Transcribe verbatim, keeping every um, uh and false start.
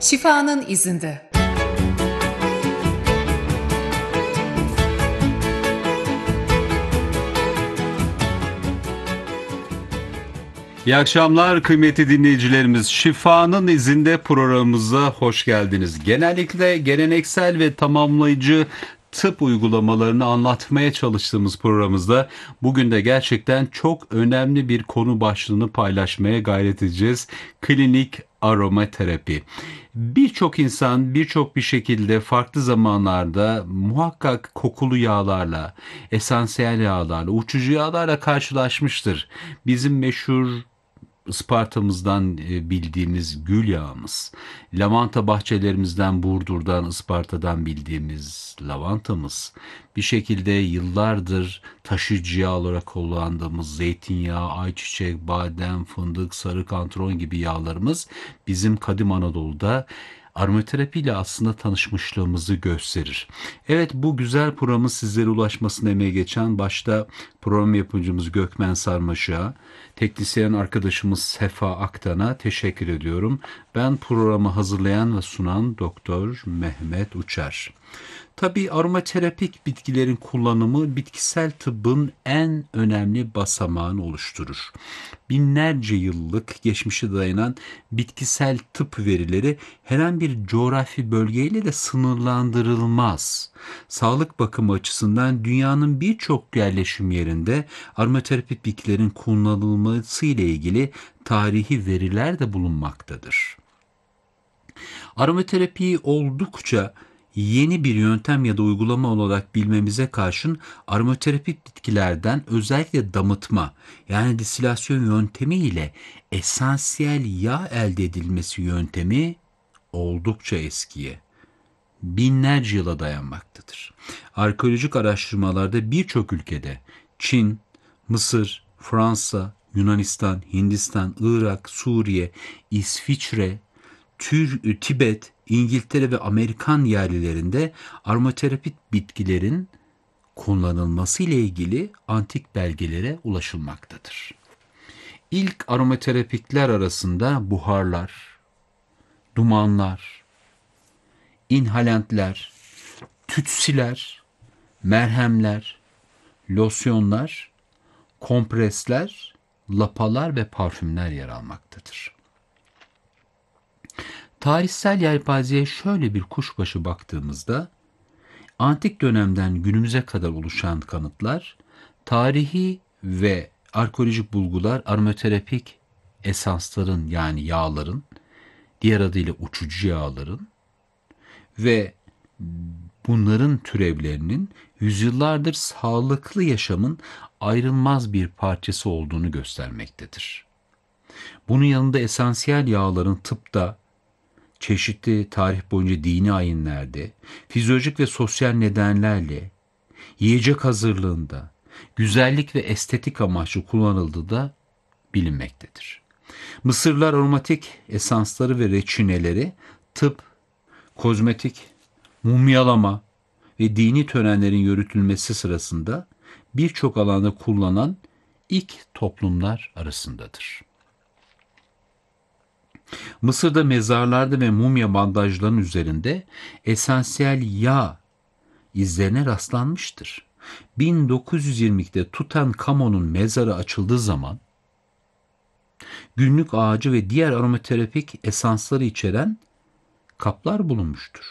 Şifanın izinde. İyi akşamlar kıymetli dinleyicilerimiz. Şifanın izinde programımıza hoş geldiniz. Genellikle geleneksel ve tamamlayıcı tıp uygulamalarını anlatmaya çalıştığımız programımızda bugün de gerçekten çok önemli bir konu başlığını paylaşmaya gayret edeceğiz. Klinik aromaterapi. Birçok insan birçok bir şekilde farklı zamanlarda muhakkak kokulu yağlarla, esansiyel yağlarla, uçucu yağlarla karşılaşmıştır. Bizim meşhur Isparta'mızdan e, bildiğimiz gül yağımız, lavanta bahçelerimizden Burdur'dan, Isparta'dan bildiğimiz lavantamız, bir şekilde yıllardır taşıyıcı yağ olarak kullandığımız zeytinyağı, ayçiçek, badem, fındık, sarı kantron gibi yağlarımız bizim kadim Anadolu'da aromaterapi ile aslında tanışmışlığımızı gösterir. Evet, bu güzel programın sizlere ulaşmasına emeği geçen başta program yapımcımız Gökmen Sarmaşık'a, teknisyen arkadaşımız Sefa Aktan'a teşekkür ediyorum. Ben programı hazırlayan ve sunan Doktor Mehmet Uçar. Tabii aromaterapik bitkilerin kullanımı bitkisel tıbbın en önemli basamağını oluşturur. Binlerce yıllık geçmişe dayanan bitkisel tıp verileri herhangi bir coğrafi bölgeyle de sınırlandırılmaz. Sağlık bakımı açısından dünyanın birçok yerleşim yerinde aromaterapik bitkilerin kullanılması ile ilgili tarihi veriler de bulunmaktadır. Aromaterapiyi oldukça yeni bir yöntem ya da uygulama olarak bilmemize karşın aromaterapik bitkilerden özellikle damıtma yani distilasyon yöntemi ile esansiyel yağ elde edilmesi yöntemi oldukça eskiye, binlerce yıla dayanmaktadır. Arkeolojik araştırmalarda birçok ülkede Çin, Mısır, Fransa, Yunanistan, Hindistan, Irak, Suriye, İsviçre, Tür, Tibet, İngiltere ve Amerikan yerlilerinde aromaterapik bitkilerin kullanılması ile ilgili antik belgelere ulaşılmaktadır. İlk aromaterapikler arasında buharlar, dumanlar, inhalantler, tütsüler, merhemler, losyonlar, kompresler, lapalar ve parfümler yer almaktadır. Tarihsel yelpazeye şöyle bir kuşbaşı baktığımızda, antik dönemden günümüze kadar oluşan kanıtlar, tarihi ve arkeolojik bulgular aromaterapik esansların yani yağların, diğer adıyla uçucu yağların ve bunların türevlerinin yüzyıllardır sağlıklı yaşamın ayrılmaz bir parçası olduğunu göstermektedir. Bunun yanında esansiyel yağların tıpta, çeşitli tarih boyunca dini ayinlerde, fizyolojik ve sosyal nedenlerle, yiyecek hazırlığında, güzellik ve estetik amaçlı kullanıldığı da bilinmektedir. Mısırlılar aromatik esansları ve reçineleri tıp, kozmetik, mumyalama ve dini törenlerin yürütülmesi sırasında birçok alanda kullanan ilk toplumlar arasındadır. Mısır'da mezarlarda ve mumya bandajlarının üzerinde esansiyel yağ izlerine rastlanmıştır. bin dokuz yüz yirmi ikide Tutankamon'un mezarı açıldığı zaman günlük ağacı ve diğer aromaterapik esansları içeren kaplar bulunmuştur.